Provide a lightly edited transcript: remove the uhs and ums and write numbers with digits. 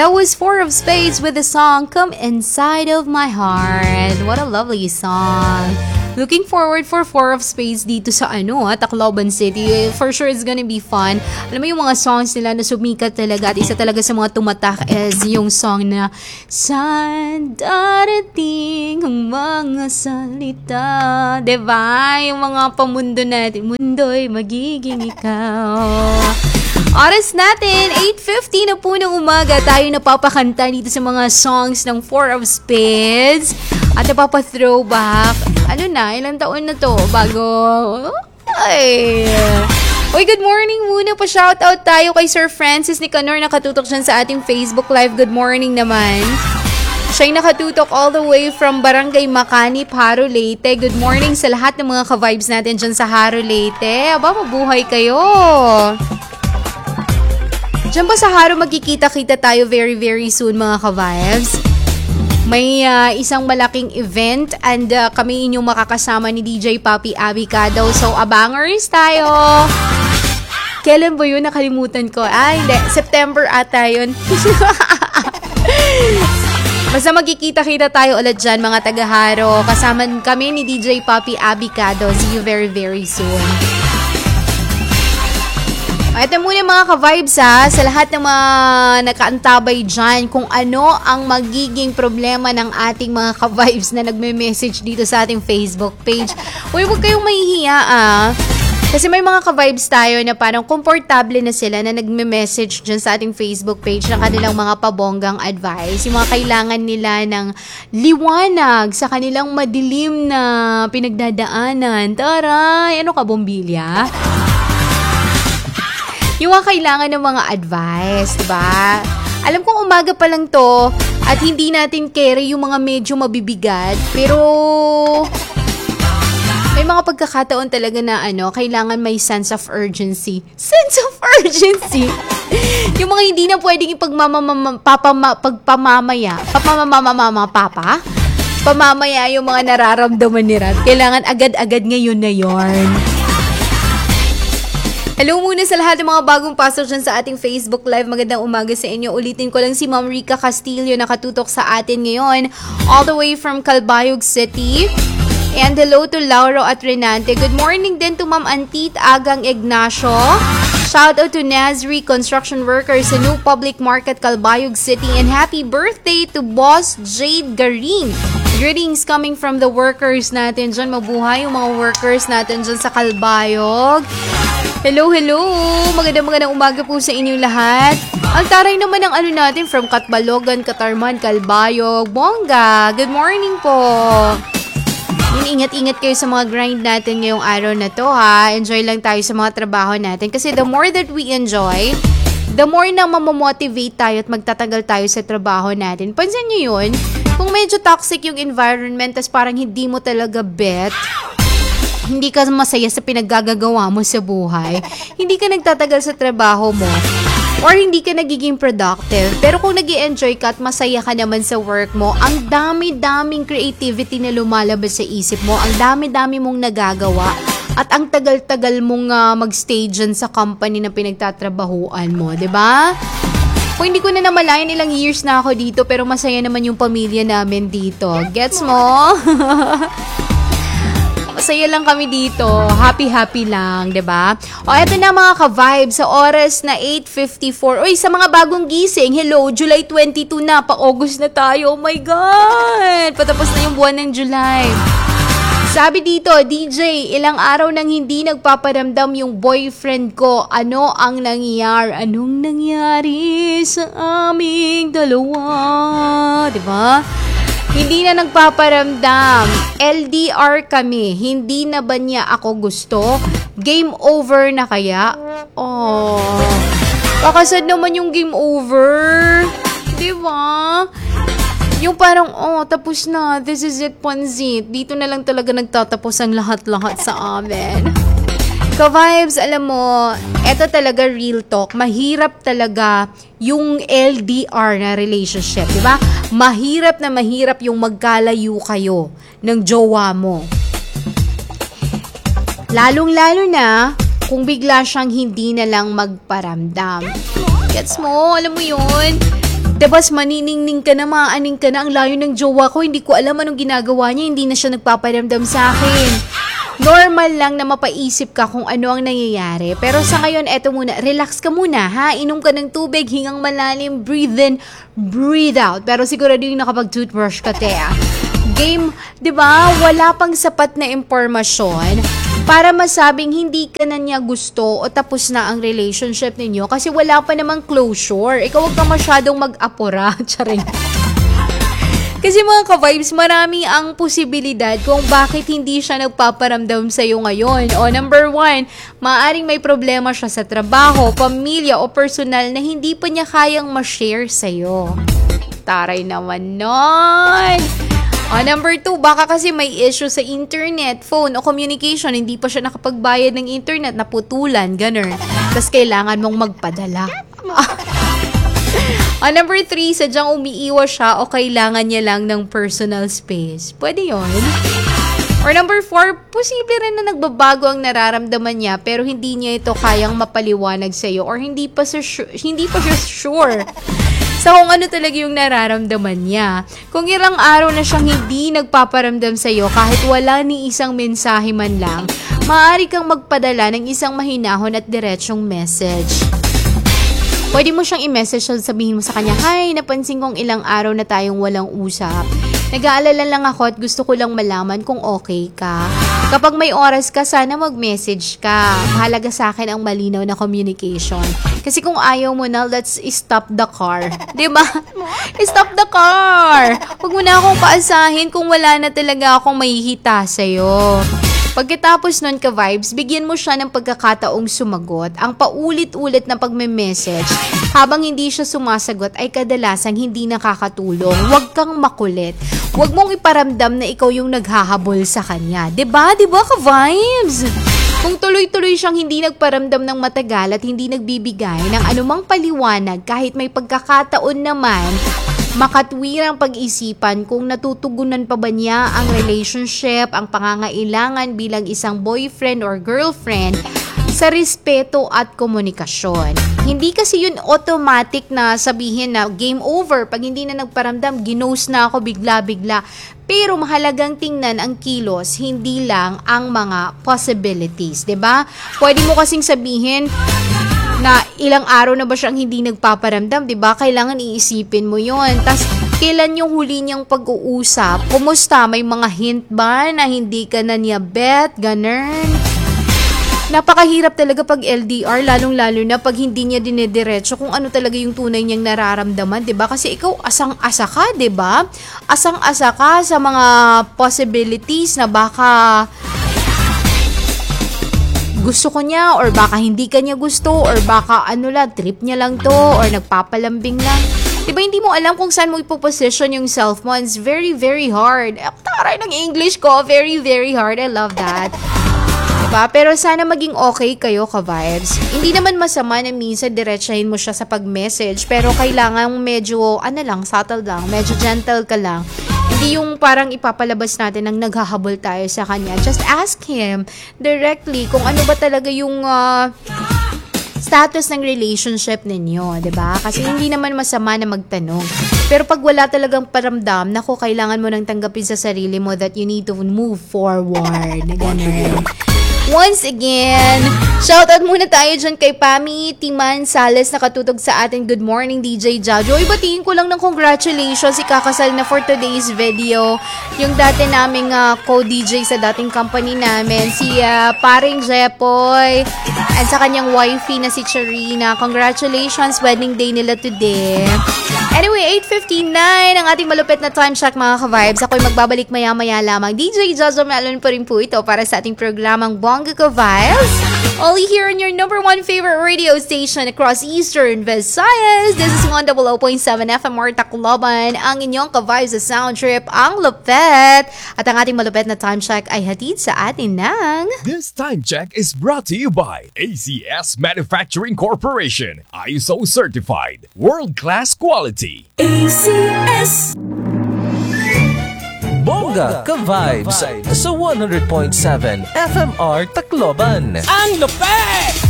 That was Four of Spades with the song Come Inside of My Heart. What a lovely song. Looking forward for Four of Spades dito sa Tacloban City. For sure it's gonna be fun. Alam mo yung mga songs nila na sumikat talaga at isa talaga sa mga tumatak is yung song na Saan darating ang mga salita, diba? Yung mga pamundo natin, mundo'y magiging ikaw. Oras natin, 8:50 na po ng umaga. Tayo napapakanta dito sa mga songs ng Four of Spades. At napapa-throwback. Ilang taon na to bago... Ay... Uy, good morning muna. Pa-shoutout tayo kay Sir Francis Nicanor. Nakatutok siya sa ating Facebook Live. Good morning naman. Siya'y nakatutok all the way from Barangay Macanip, Haro, Leyte. Good morning sa lahat ng mga ka-vibes natin dyan sa Haro, Leyte. Aba, mabuhay kayo. Diyan ba sa Haro magkikita-kita tayo very, very soon mga ka-vibes? May isang malaking event and kami inyong makakasama ni DJ Papi Abicado. So, abangers tayo. Kailan ba yun? Nakalimutan ko. Hindi. September ata yun. Basta magkikita-kita tayo ulit dyan, mga taga-Haro. Kasama kami ni DJ Papi Abicado. See you very, very soon. Ito muna mga ka-vibes sa lahat ng mga nakaantabay dyan kung ano ang magiging problema ng ating mga ka-vibes na nagme-message dito sa ating Facebook page. Uy, huwag kayong mahihiya Kasi may mga ka-vibes tayo na parang komportable na sila na nagme-message dyan sa ating Facebook page ng kanilang mga pabonggang advice. Yung mga kailangan nila ng liwanag sa kanilang madilim na pinagdadaanan. Taray! Ano ka, bombilya? Yung mga kailangan ng mga advice, diba? Alam kong umaga pa lang to at hindi natin carry yung mga medyo mabibigat. Pero may mga pagkakataon talaga na kailangan may sense of urgency. Sense of urgency? Yung mga hindi na pwedeng pamamaya yung mga nararamdaman ni Rat. Kailangan agad-agad ngayon na yon. Hello muna sa lahat ng mga bagong pasok dyan sa ating Facebook Live. Magandang umaga sa inyo. Ulitin ko lang si Ma'am Rica Castillo nakatutok sa atin ngayon. All the way from Calbayog City. And hello to Lauro at Renante. Good morning din to Ma'am Antit Agang Ignacio. Shout out to Nazri Construction Workers sa New Public Market, Calbayog City. And happy birthday to Boss Jade Garing. Greetings coming from the workers natin dyan. Mabuhay yung mga workers natin dyan sa Calbayog. Hello, hello! Magandang umaga po sa inyong lahat. Ang taray naman ng natin from Katbalogan, Katarman, Calbayog, Bongga. Good morning po! Ingat-ingat kayo sa mga grind natin ngayong araw na to Enjoy lang tayo sa mga trabaho natin. Kasi the more that we enjoy, the more na mamomotivate tayo at magtatagal tayo sa trabaho natin. Pansin nyo yun? Kung medyo toxic yung environment, tas parang hindi mo talaga bet, hindi ka masaya sa pinaggagawa mo sa buhay, hindi ka nagtatagal sa trabaho mo, or hindi ka nagiging productive. Pero kung nag-i-enjoy ka at masaya ka naman sa work mo, ang dami-daming creativity na lumalabas sa isip mo, ang dami-dami mong nagagawa, at ang tagal-tagal mong mag-stay dyan sa company na pinagtatrabahuan mo, 'di ba? Kung hindi ko na namalayan, ilang years na ako dito, pero masaya naman yung pamilya namin dito. Gets mo? Masaya lang kami dito. Happy-happy lang, 'di ba? Eto na mga ka-vibe sa oras na 8:54. Uy, sa mga bagong gising, hello, July 22 na, pa-August na tayo. Oh my God! Patapos na yung buwan ng July. Sabi dito, DJ, ilang araw nang hindi nagpaparamdam yung boyfriend ko. Ano ang nangyari? Anong nangyari sa aming dalawa? 'Di ba? Hindi na nagpaparamdam. LDR kami. Hindi na ba niya ako gusto? Game over na kaya? Oh. Kakasad naman yung game over. Diba? Yung parang, tapos na. This is it, Panzit. Dito na lang talaga nagtatapos ang lahat-lahat sa amin. Ka-vibes, alam mo, eto talaga real talk. Mahirap talaga yung LDR na relationship, di ba? Mahirap na mahirap yung magkalayo kayo ng jowa mo. Lalong-lalo na kung bigla siyang hindi na lang magparamdam. Gets mo? Alam mo yun? Tapos maniningning ka na, maaning ka na, ang layo ng jowa ko, hindi ko alam anong ginagawa niya, hindi na siya nagpaparamdam sa akin. Normal lang na mapaisip ka kung ano ang nangyayari. Pero sa ngayon, eto muna, relax ka muna ha, inom ka ng tubig, hingang malalim, breathe in, breathe out. Pero sigurado yung nakapag-toothbrush ka, Tea. Game, di ba? Wala pang sapat na impormasyon para masabing hindi ka na niya gusto o tapos na ang relationship ninyo kasi wala pa namang closure. Ikaw huwag ka masyadong mag-apura. Charing. Kasi mga ka-vibes, marami ang posibilidad kung bakit hindi siya nagpaparamdam sa'yo ngayon. O number 1, maaaring may problema siya sa trabaho, pamilya o personal na hindi pa niya kayang ma-share sa'yo. Taray naman nun! Number 2, baka kasi may issue sa internet, phone o communication, hindi pa siya nakapagbayad ng internet, naputulan, ganun. Tapos kailangan mong magpadala. Number 3, sadyang umiiwas siya o kailangan niya lang ng personal space. Pwede yun. Or number 4, posible rin na nagbabago ang nararamdaman niya pero hindi niya ito kayang mapaliwanag sa'yo or hindi pa siya sure sa kung ano talaga yung nararamdaman niya. Kung ilang araw na siyang hindi nagpaparamdam sa'yo kahit wala ni isang mensahe man lang, maaari kang magpadala ng isang mahinahon at diretsyong message. Pwede mo siyang i-message at sabihin mo sa kanya, "Hi, napansin kong ilang araw na tayong walang usap. Nag-aalala lang ako at gusto ko lang malaman kung okay ka. Kapag may oras ka, sana mag-message ka. Mahalaga sa akin ang malinaw na communication. Kasi kung ayaw mo na, let's stop the car." Diba? Stop the car! Huwag mo na akong paasahin kung wala na talaga akong mahihita sa'yo. Pagkatapos nun ka-vibes, bigyan mo siya ng pagkakataong sumagot. Ang paulit-ulit na pagme-message habang hindi siya sumasagot ay kadalasang hindi nakakatulong. Huwag kang makulit. Huwag mong iparamdam na ikaw yung naghahabol sa kanya. Diba? Diba ka-vibes? Kung tuloy-tuloy siyang hindi nagparamdam ng matagal at hindi nagbibigay ng anumang paliwanag kahit may pagkakataon naman, makatwirang pag-isipan kung natutugunan pa ba niya ang relationship, ang pangangailangan bilang isang boyfriend or girlfriend sa respeto at komunikasyon. Hindi kasi yun automatic na sabihin na game over. Pag hindi na nagparamdam, ginost na ako bigla-bigla. Pero mahalagang tingnan ang kilos, hindi lang ang mga possibilities, 'di ba? Pwede mo kasing sabihin na ilang araw na ba siyang hindi nagpaparamdam, 'di ba? Kailangan iisipin mo 'yon. Tas kailan yung huli niyang pag-uusap? Kumusta? May mga hint ba na hindi ka na niya bet? Ganun. Napakahirap talaga pag LDR, lalong-lalo na pag hindi niya dinediretso kung ano talaga yung tunay niyang nararamdaman, 'di ba? Kasi ikaw asang-asa ka, 'di ba? Asang-asa ka sa mga possibilities na baka gusto ko niya or baka hindi ka niya gusto or baka trip niya lang to or nagpapalambing lang. Diba hindi mo alam kung saan mo ipoposition yung self mo. It's very, very hard. Taray ng English ko. Very, very hard. I love that. Diba? Pero sana maging okay kayo ka-vibes. Hindi naman masama na minsan diretsahin mo siya sa pag-message pero kailangan medyo, subtle lang. Medyo gentle ka lang. Hindi yung parang ipapalabas natin ng naghahabol tayo sa kanya. Just ask him directly kung ano ba talaga yung status ng relationship ninyo, 'di ba? Kasi hindi naman masama na magtanong. Pero pag wala talagang paramdam, naku, kailangan mo nang tanggapin sa sarili mo that you need to move forward. Ganun. Once again, shoutout muna tayo dyan kay Pami Timan Sales na katutog sa atin. Good morning, DJ Jajo. Ibatiin ko lang ng congratulations. Ikakasal na for today's video. Yung dati naming co-DJ sa dating company namin, si paring Jepoy at sa kanyang wifey na si Charina. Congratulations, wedding day nila today. Anyway, 8:59 ang ating malupit na time check mga ka-vibes. Ako'y magbabalik maya-maya lamang. DJ Jajo Melon pa rin po ito para sa ating programang Bongga Ka-Vibes. Only here on your number one favorite radio station across Eastern Visayas. This is 100.7 FMR Tacloban. Ang inyong ka-vibes sa sound trip, ang lupet. At ang ating malupet na time check ay hatid sa atin ng... This time check is brought to you by ACS Manufacturing Corporation. ISO certified. World-class quality. ACS Bongga Ka-Vibes sa 100.7 FMR Tacloban. Ang lupet!